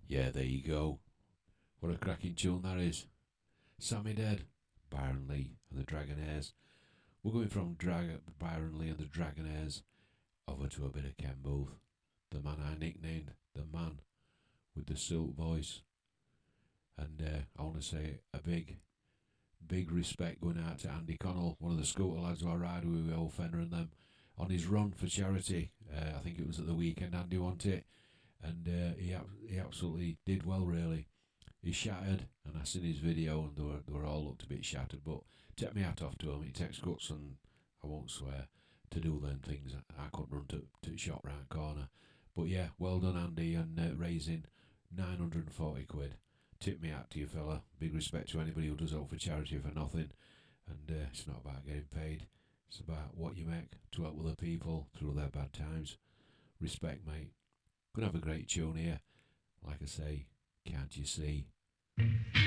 Yeah, there you go. What a cracking tune that is. Sammy Dead, Byron Lee and the Dragonaires. We're going from Byron Lee and the Dragonaires over to a bit of Ken Booth, the man I nicknamed the man with the silk voice. And I want to say a big respect going out to Andy Connell, one of the scooter lads who I ride with Old Fenner and them, on his run for charity. I think it was at the weekend Andy wanted it, and he absolutely did well, really. He shattered, and I seen his video, and they were all looked a bit shattered, but take me hat off to him. He takes guts, and I won't swear, to do them things. I couldn't run to the shop round corner. But yeah, well done, Andy, and raising 940 quid. Tip me out to you, fella. Big respect to anybody who does it for charity for nothing. And it's not about getting paid. It's about what you make to help other people through their bad times. Respect, mate. Gonna have a great tune here. Like I say, can't you see?